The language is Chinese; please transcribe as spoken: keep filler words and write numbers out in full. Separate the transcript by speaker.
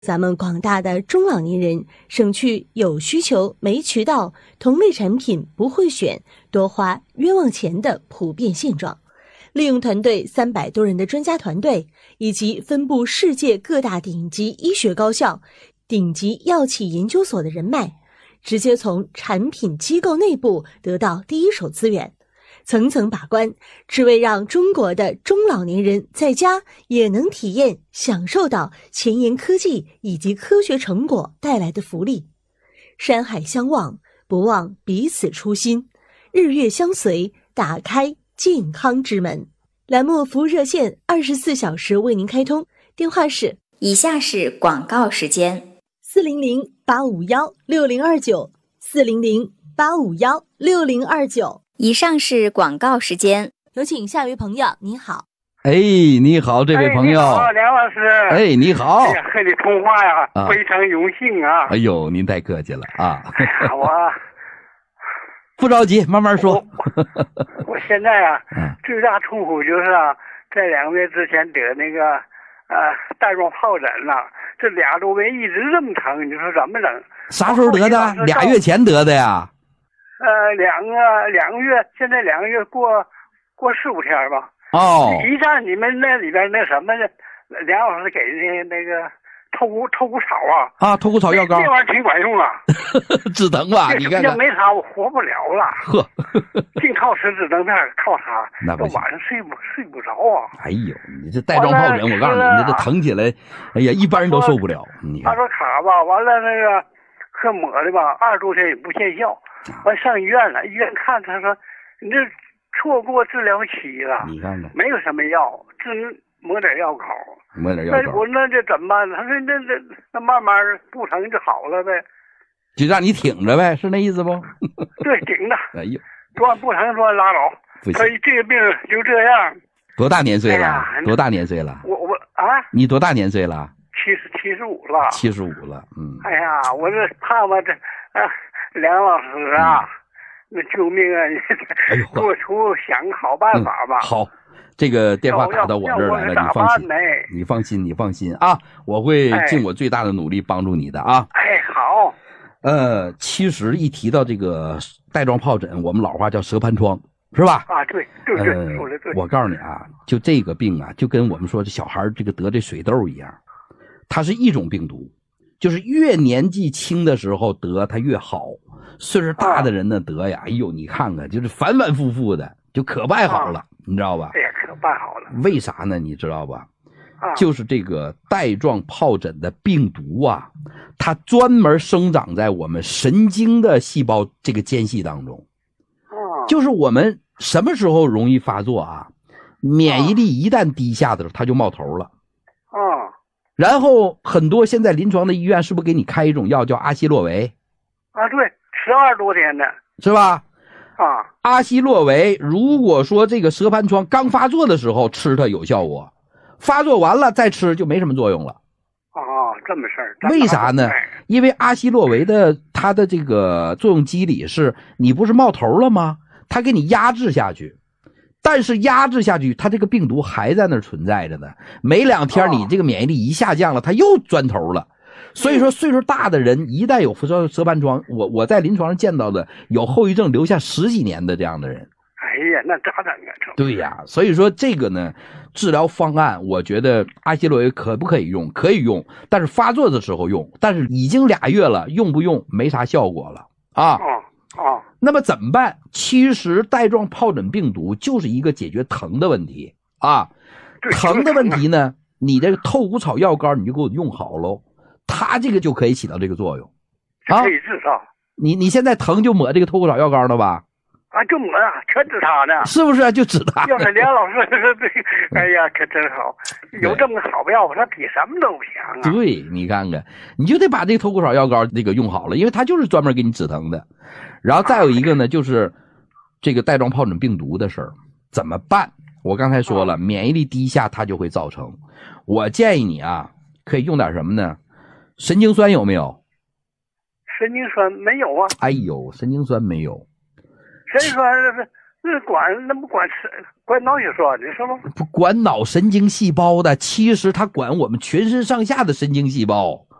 Speaker 1: 咱们广大的中老年人省去有需求没渠道、同类产品不会选、多花冤枉钱的普遍现状。利用团队三百多人的专家团队，以及分布世界各大顶级医学高校、顶级药企研究所的人脉，直接从产品机构内部得到第一手资源，层层把关，只为让中国的中老年人在家也能体验享受到前沿科技以及科学成果带来的福利。山海相望，不忘彼此初心，日月相随，打开健康之门。栏目服务热线二十四小时为您开通，电话是
Speaker 2: 以下是广告时间：
Speaker 1: 四零零八五幺六零二九，四零零八五幺六零二九。
Speaker 2: 以上是广告时间，
Speaker 1: 有请下一位朋友。你好。
Speaker 3: 哎，你好，这位朋友。
Speaker 4: 哎，你好，梁老师。
Speaker 3: 哎，你好。
Speaker 4: 哎呀，和你通话呀，啊、非常荣幸啊。
Speaker 3: 哎呦，您太客气了啊。
Speaker 4: 哎呀，我
Speaker 3: 不着急，慢慢说。
Speaker 4: 我, 我现在啊，嗯、最大痛苦就是啊，在两个月之前得那个呃带状疱疹了，这俩周围一直这么疼，你说怎么整？
Speaker 3: 啥时候得的？俩月前得的呀？
Speaker 4: 呃，两个两个月，现在两个月过过四五天吧。
Speaker 3: 哦。
Speaker 4: 一站你们那里边那什么的，梁老师给那那个透骨透骨草啊。
Speaker 3: 啊，透骨草药膏。
Speaker 4: 这玩意儿挺管用啊。
Speaker 3: 止疼吧？你看看。
Speaker 4: 要没它我活不了了。
Speaker 3: 呵。
Speaker 4: 净靠吃止疼片，靠它。
Speaker 3: 那不行。
Speaker 4: 晚上睡不睡不着啊。
Speaker 3: 哎呦，你这带状疱疹，我告诉你，你这疼起来，哎呀，一般人都受不了。你
Speaker 4: 他说卡吧，完了那个喝抹的吧，二十多天也不见效。完上医院了，医院看他说你这错过治疗期了，
Speaker 3: 你看看，
Speaker 4: 没有什么药，只抹点药膏，
Speaker 3: 抹点药膏。
Speaker 4: 那我那这怎么办？他说那那那慢慢不疼就好了呗，
Speaker 3: 就让你挺着呗，是那意思不？
Speaker 4: 对，挺着。
Speaker 3: 哎呦，
Speaker 4: 说不疼说拉倒，所以这个病就这样。
Speaker 3: 多大年岁了？哎、多大年岁了？
Speaker 4: 我我啊，
Speaker 3: 你多大年岁了？
Speaker 4: 七十七十五了。
Speaker 3: 七十五了，嗯。
Speaker 4: 哎呀，我这怕吧这啊。梁老师啊，嗯、那救命啊！你给我出想个好办法吧。
Speaker 3: 嗯、好，这个电话打到我这儿来了，你放心，你放心，你放心啊！我会尽我最大的努力帮助你的啊。
Speaker 4: 哎，好。
Speaker 3: 呃，其实一提到这个带状疱疹，我们老话叫蛇盘疮，是吧？
Speaker 4: 啊，对对对，
Speaker 3: 呃、
Speaker 4: 说的对。
Speaker 3: 我告诉你啊，就这个病啊，就跟我们说这小孩这个得这水痘一样，它是一种病毒。就是越年纪轻的时候得它越好，岁数大的人呢得呀，哎呦你看看就是反反复复的，就可办好了，啊、你知道吧？
Speaker 4: 哎呀，可办好了。
Speaker 3: 为啥呢？你知道吧？
Speaker 4: 啊、
Speaker 3: 就是这个带状疱疹的病毒啊，它专门生长在我们神经的细胞这个间隙当中。
Speaker 4: 啊、
Speaker 3: 就是我们什么时候容易发作啊？免疫力一旦低下的时候，它就冒头了。
Speaker 4: 啊。
Speaker 3: 然后很多现在临床的医院是不是给你开一种药叫阿昔洛韦？
Speaker 4: 啊，对，吃二十多天的，
Speaker 3: 是吧？
Speaker 4: 啊，
Speaker 3: 阿昔洛韦，如果说这个蛇盘疮刚发作的时候吃它有效果，发作完了再吃就没什么作用了。
Speaker 4: 哦，这么事儿。
Speaker 3: 为啥呢？因为阿昔洛韦的它的这个作用机理是，你不是冒头了吗？它给你压制下去。但是压制下去，它这个病毒还在那儿存在着呢。没两天，你这个免疫力一下降了，它又钻头了。所以说，岁数大的人一旦有蛇蛇盘疮，我我在临床上见到的有后遗症留下十几年的这样的人。
Speaker 4: 哎呀，那咋整啊？
Speaker 3: 对呀，所以说这个呢，治疗方案，我觉得阿昔洛韦可不可以用？可以用，但是发作的时候用。但是已经俩月了，用不用没啥效果了啊。
Speaker 4: 哦哦。
Speaker 3: 那么怎么办？其实带状疱疹病毒就是一个解决疼的问题啊。疼的问题呢，你这个透骨草药膏你就给我用好喽，它这个就可以起到这个作用啊。
Speaker 4: 可以治它。
Speaker 3: 你你现在疼就抹这个透骨草药膏了吧？
Speaker 4: 啊，就抹啊，全治它呢。
Speaker 3: 是不是、啊、就治它？
Speaker 4: 要是梁老师这，哎呀，可真好，有这么个好药，它比什么都强啊。
Speaker 3: 对，你看看，你就得把这个透骨草药膏这个用好了，因为它就是专门给你止疼的。然后再有一个呢，就是这个带状疱疹病毒的事儿怎么办？我刚才说了，免疫力低下它就会造成。我建议你啊，可以用点什么呢？神经酸有没有？
Speaker 4: 神经酸没有啊。
Speaker 3: 哎呦，神经酸没有。
Speaker 4: 神经酸那管那不管是管脑血栓的是吗？
Speaker 3: 不管脑神经细胞的，其实它管我们全身上下的神经细胞。